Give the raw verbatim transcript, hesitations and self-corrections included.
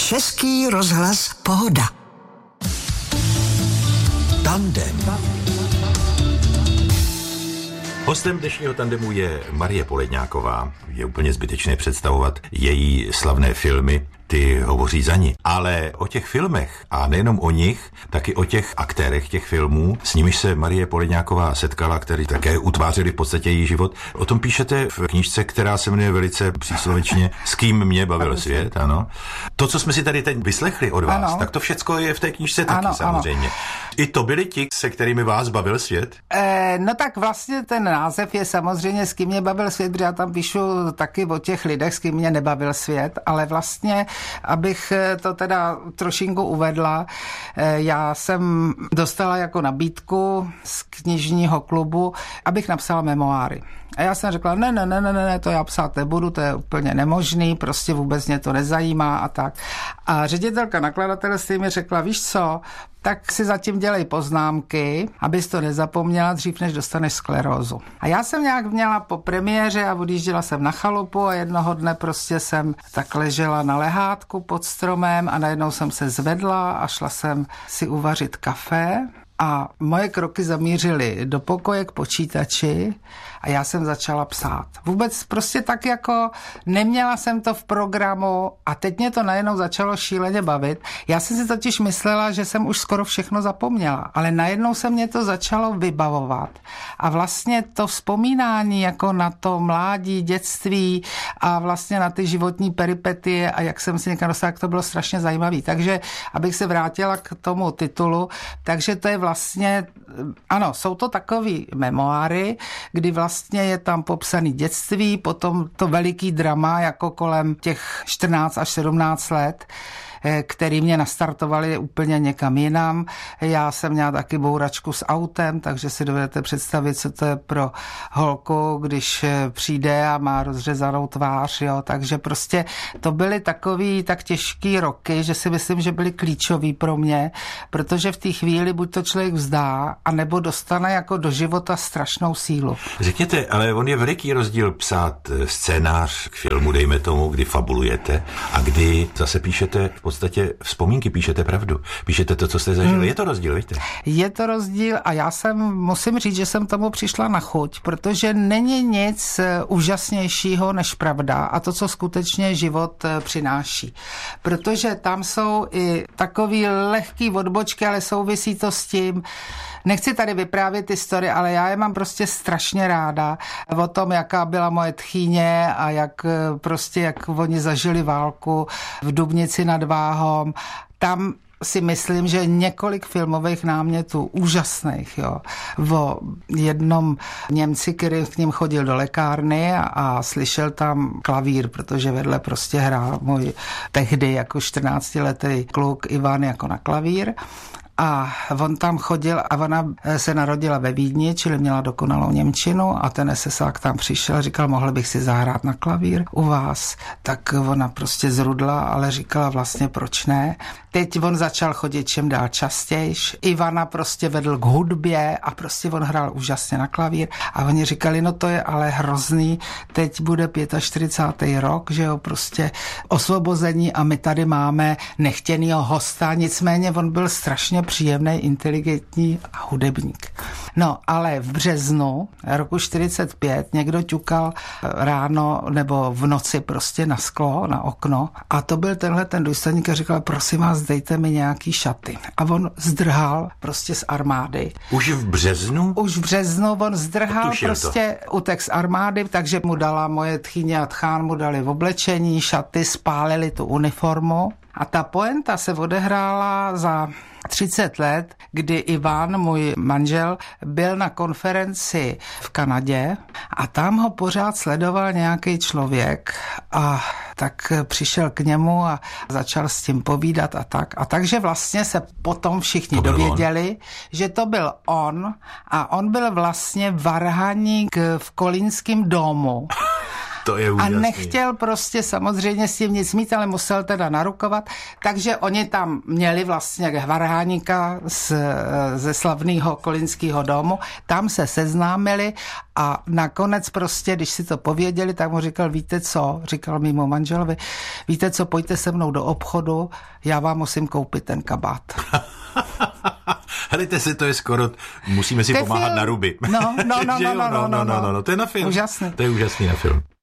Český rozhlas Pohoda. Tandem. Hostem dnešního tandemu je Marie Poledňáková. Je úplně zbytečné představovat její slavné filmy, ty hovoří za ní. Ale o těch filmech, a nejenom o nich, taky o těch aktérech těch filmů, s nimiž se Marie Poledňáková setkala, který také utvářeli v podstatě její život. O tom píšete v knížce, která se jmenuje velice příslovečně S kým mě bavil svět, ano. To, co jsme si tady teď vyslechli od vás, ano. Tak to všecko je v té knížce taky, ano, samozřejmě. Ano. I to byli ti, se kterými vás bavil svět? E, no tak vlastně ten název je samozřejmě S kým mě bavil svět, protože já tam píšu taky o těch lidech, s kým mě nebavil svět, ale vlastně, abych to teda trošinku uvedla, já jsem dostala jako nabídku z knižního klubu, abych napsala memoáry. A já jsem řekla, ne, ne, ne, ne, ne, to já psát nebudu, to je úplně nemožný, prostě vůbec mě to nezajímá a tak. A ředitelka nakladatelství mi řekla, víš co, tak si zatím dělej poznámky, abys to nezapomněla dřív, než dostaneš sklerózu. A já jsem nějak měla po premiéře a odjížděla jsem na chalupu a jednoho dne prostě jsem tak ležela na lehátku pod stromem a najednou jsem se zvedla a šla jsem si uvařit kafe. A moje kroky zamířily do pokoje k počítači a já jsem začala psát. Vůbec prostě tak jako neměla jsem to v programu a teď mě to najednou začalo šíleně bavit. Já jsem si totiž myslela, že jsem už skoro všechno zapomněla, ale najednou se mě to začalo vybavovat. A vlastně to vzpomínání jako na to mládí, dětství a vlastně na ty životní peripetie a jak jsem si někam dostala, to bylo strašně zajímavé. Takže abych se vrátila k tomu titulu, takže to je vlastně, ano, jsou to takový memoáry, kdy vlastně je tam popsaný dětství, potom to veliký drama, jako kolem těch čtrnáct až sedmnáct let, který mě nastartovali úplně někam jinam. Já jsem měla taky bouračku s autem, takže si dovedete představit, co to je pro holku, když přijde a má rozřezanou tvář, jo. Takže prostě to byly takový tak těžký roky, že si myslím, že byly klíčový pro mě, protože v té chvíli buď to člověk vzdá, anebo dostane jako do života strašnou sílu. Řekněte, ale on je veliký rozdíl psát scénář k filmu, dejme tomu, kdy fabulujete a kdy zase píšete v podstatě vzpomínky, píšete pravdu. Píšete to, co jste zažili. Hmm. Je to rozdíl, víte? Je to rozdíl a já jsem, musím říct, že jsem tomu přišla na chuť, protože není nic úžasnějšího než pravda a to, co skutečně život přináší. Protože tam jsou i takový lehký odbočky, ale souvisí to s tím. Nechci tady vyprávět historie, ale já je mám prostě strašně ráda o tom, jaká byla moje tchýně a jak prostě, jak oni zažili válku v Dubnici nad Váhom. Tam si myslím, že několik filmových námětů úžasných, jo. O jednom Němci, který k ním chodil do lékárny a, a slyšel tam klavír, protože vedle prostě hrál můj tehdy jako čtrnáctiletý kluk Ivan jako na klavír. A on tam chodil a ona se narodila ve Vídni, čili měla dokonalou němčinu a ten esesák tam přišel a říkal, mohl bych si zahrát na klavír u vás. Tak ona prostě zrudla, ale říkala vlastně, proč ne. Teď on začal chodit čím dál častějš. Ivana prostě vedl k hudbě a prostě on hrál úžasně na klavír a oni říkali, no to je ale hrozný, teď bude čtyřicátý pátý rok, že jo, prostě osvobození a my tady máme nechtěnýho hosta, nicméně on byl strašně příjemný, inteligentní a hudebník. No, ale v březnu roku čtyřicet pět někdo ťukal ráno nebo v noci prostě na sklo, na okno a to byl tenhle ten důstojník a říkal, prosím vás, dejte mi nějaký šaty. A on zdrhal prostě z armády. Už v březnu? Už v březnu on zdrhal prostě, utek z armády, takže mu dala moje tchýně a tchán, mu dali v oblečení, šaty, spálili tu uniformu. A ta poenta se odehrála za třicet let, kdy Ivan, můj manžel, byl na konferenci v Kanadě a tam ho pořád sledoval nějaký člověk a tak přišel k němu a začal s tím povídat a tak. A takže vlastně se potom všichni dověděli, on. že to byl on a on byl vlastně varhaník v Kolínském domu. To je úžasný. A nechtěl prostě samozřejmě s tím nic mít, ale musel teda narukovat. Takže oni tam měli vlastně varháníka z, ze slavného Kolínského domu. Tam se seznámili a nakonec prostě, když si to pověděli, tak mu říkal, víte co, říkal mému manželovi, víte co, pojďte se mnou do obchodu, já vám musím koupit ten kabát. Helejte si, to je skoro, musíme si to pomáhat film. na ruby. No, no, no, no, no, no, no, no, no, no, to je na film. Úžasný. To je úžasný na film.